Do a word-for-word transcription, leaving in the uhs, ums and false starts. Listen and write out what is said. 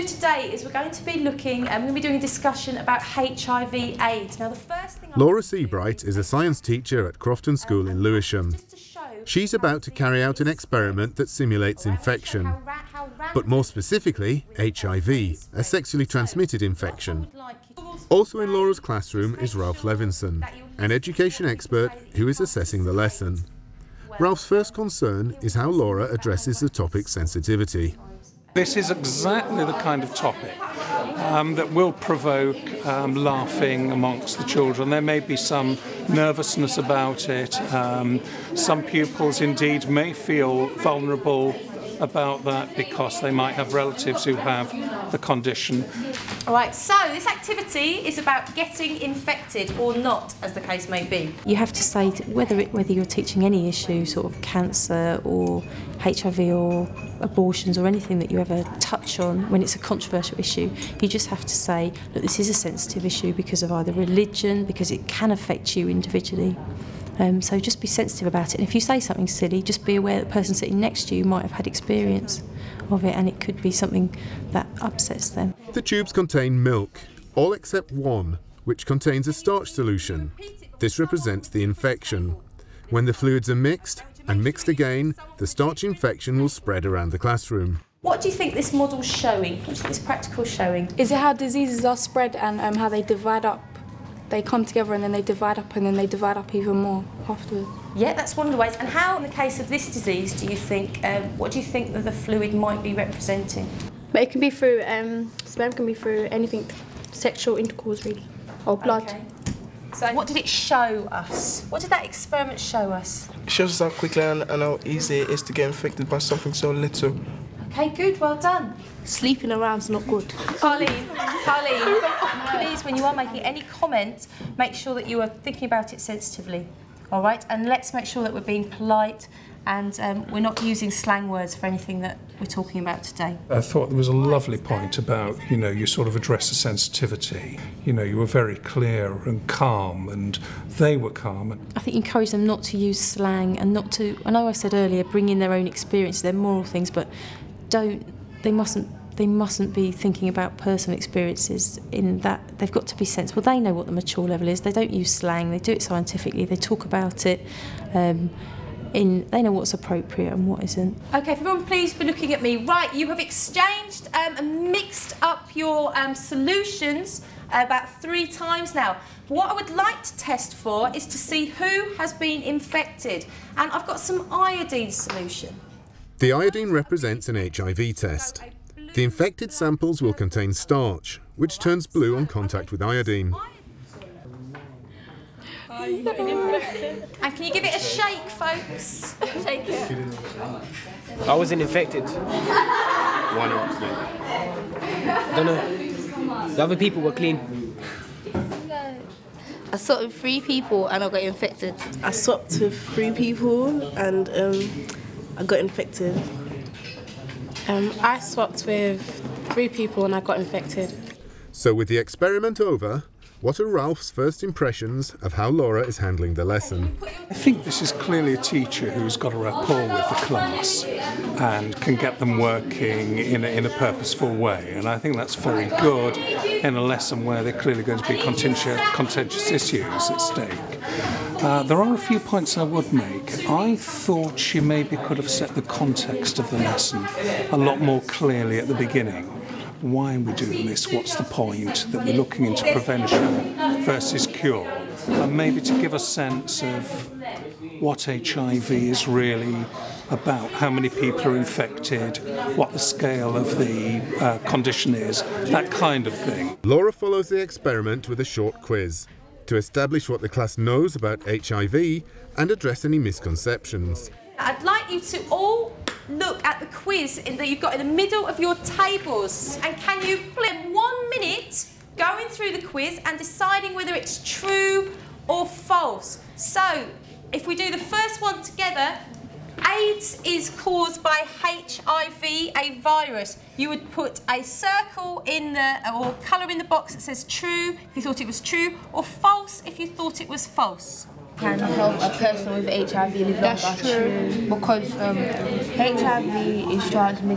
today is we're going to be looking, and we're going to be doing a discussion about H I V AIDS. Now, the first thing Laura Seabright is a science teacher at Crofton School in Lewisham. She's about to carry out an experiment that simulates infection, but more specifically H I V, a sexually transmitted infection. Also in Laura's classroom is Ralph Levinson, an education expert who is assessing the lesson. Ralph's first concern is how Laura addresses the topic's sensitivity. This is exactly the kind of topic um, that will provoke um, laughing amongst the children. There may be some nervousness about it. Um, some pupils indeed may feel vulnerable about that because they might have relatives who have the condition. All right, so this activity is about getting infected or not, as the case may be. You have to say whether it, whether you're teaching any issue, sort of cancer or H I V or abortions or anything that you ever touch on when it's a controversial issue, you just have to say, look, this is a sensitive issue because of either religion, because it can affect you individually. Um, so just be sensitive about it. And if you say something silly, just be aware that the person sitting next to you might have had experience of it, and it could be something that upsets them. The tubes contain milk, all except one, which contains a starch solution. This represents the infection. When the fluids are mixed and mixed again, the starch infection will spread around the classroom. What do you think this model's showing? What do you think this practical's showing? Is it how diseases are spread and um, how they divide up? They come together and then they divide up and then they divide up even more afterwards. Yeah, that's one of the ways. And how, in the case of this disease, do you think, um, what do you think that the fluid might be representing? But it can be through, um, sperm can be through anything, sexual intercourse really, or blood. Okay. So what did it show us? What did that experiment show us? It shows us how quickly and, and how easy it is to get infected by something so little. Okay, good, well done. Sleeping around's not good. Carleen, Carleen, please, when you are making any comment, make sure that you are thinking about it sensitively, all right? And let's make sure that we're being polite and um, we're not using slang words for anything that we're talking about today. I thought there was a lovely point about, you know, you sort of address the sensitivity. You know, you were very clear and calm, and they were calm. I think you encourage them not to use slang and not to, I know I said earlier, bring in their own experience, their moral things, but don't, they mustn't they mustn't be thinking about personal experiences in that. They've got to be sensible. They know what the mature level is. They don't use slang, they do it scientifically, they talk about it, um, in, they know what's appropriate and what isn't. Okay, everyone please be looking at me. Right, you have exchanged um, and mixed up your um, solutions about three times now. What I would like to test for is to see who has been infected. And I've got some iodine solution. The iodine represents an H I V test. The infected samples will contain starch, which turns blue on contact with iodine. And can you give it a shake, folks? Shake it. I wasn't infected. Why not? Don't know. The other people were clean. I swapped with three people and I got infected. I swapped with three people and um, I got infected. Um, I swapped with three people and I got infected. So with the experiment over, what are Ralph's first impressions of how Laura is handling the lesson? I think this is clearly a teacher who's got a rapport with the class and can get them working in a, in a purposeful way, and I think that's very good in a lesson where there are clearly going to be contentious, contentious issues at stake. Uh, there are a few points I would make. I thought she maybe could have set the context of the lesson a lot more clearly at the beginning. Why are we doing this? What's the point? That we're looking into prevention versus cure. And maybe to give a sense of what H I V is really about, how many people are infected, what the scale of the uh, condition is, that kind of thing. Laura follows the experiment with a short quiz to establish what the class knows about H I V and address any misconceptions. I'd like you to all look at the quiz in that you've got in the middle of your tables, and can you spend one minute going through the quiz and deciding whether it's true or false. So if we do the first one together, AIDS is caused by H I V, a virus. You would put a circle in the, or colour in the box that says true if you thought it was true, or false if you thought it was false. Can help a person with H I V live longer. That's true. Because um, H I V is transmitted